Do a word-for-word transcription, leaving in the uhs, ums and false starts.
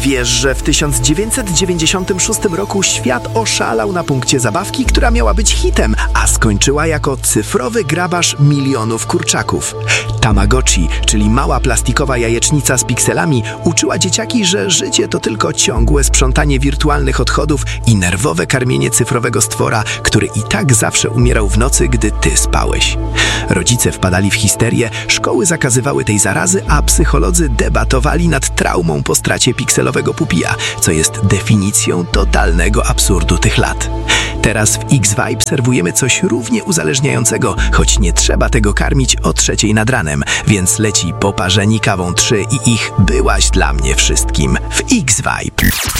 Wiesz, że w tysiąc dziewięćset dziewięćdziesiątym szóstym roku świat oszalał na punkcie zabawki, która miała być hitem, a skończyła jako cyfrowy grabarz milionów kurczaków. Tamagotchi, czyli mała plastikowa jajecznica z pikselami, uczyła dzieciaki, że życie to tylko ciągłe sprzątanie wirtualnych odchodów i nerwowe karmienie cyfrowego stwora, który i tak zawsze umierał w nocy, gdy ty spałeś. Rodzice wpadali w histerię, szkoły zakazywały tej zarazy, a psycholodzy debatowali nad traumą po stracie pikselowego pupila, co jest definicją totalnego absurdu tych lat. Teraz w X-Vibe serwujemy coś równie uzależniającego, choć nie trzeba tego karmić o trzeciej nad ranem, więc leci Poparzeni kawą trzy i ich Byłaś dla mnie wszystkim w X-Vibe.